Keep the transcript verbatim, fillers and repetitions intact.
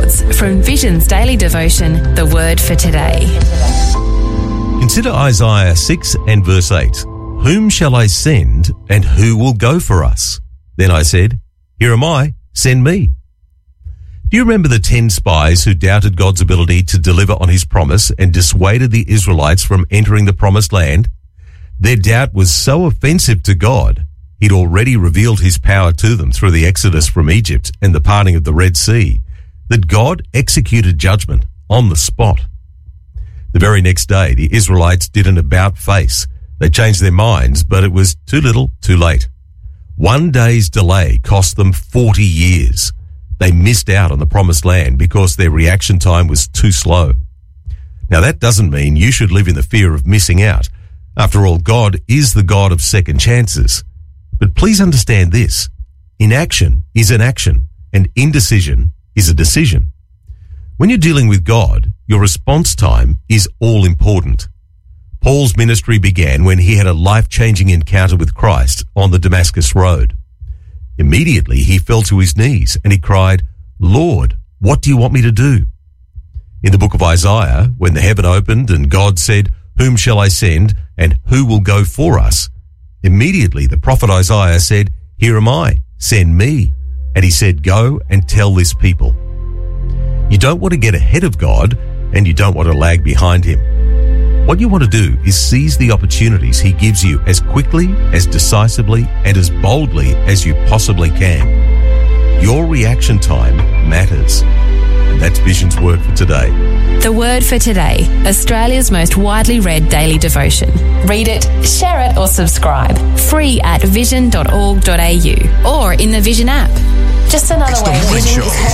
thoughts from Vision's daily devotion, The Word for Today. Consider Isaiah six and verse eight. Whom shall I send, and who will go for us? Then I said, Here am I, send me. Do you remember the ten spies who doubted God's ability to deliver on his promise and dissuaded the Israelites from entering the promised land? Their doubt was so offensive to God, he'd already revealed his power to them through the exodus from Egypt and the parting of the Red Sea, that God executed judgment on the spot. The very next day, the Israelites did an about-face. They changed their minds, but it was too little, too late. One day's delay cost them forty years. They missed out on the promised land because their reaction time was too slow. Now, that doesn't mean you should live in the fear of missing out. After all, God is the God of second chances. But please understand this. Inaction is an action, and indecision is a decision. When you're dealing with God, your response time is all important. Paul's ministry began when he had a life-changing encounter with Christ on the Damascus Road. Immediately, he fell to his knees and he cried, Lord, what do you want me to do? In the book of Isaiah, when the heaven opened and God said, Whom shall I send, and who will go for us? Immediately, the prophet Isaiah said, Here am I, send me. And he said, Go and tell this people. You don't want to get ahead of God, and you don't want to lag behind him. What you want to do is seize the opportunities he gives you as quickly, as decisively, and as boldly as you possibly can. Your reaction time matters. And that's Vision's Word for Today. The Word for Today, Australia's most widely read daily devotion. Read it, share it, or subscribe. Free at vision dot org dot a u or in the Vision app. Just another It's the way morning Vision show. is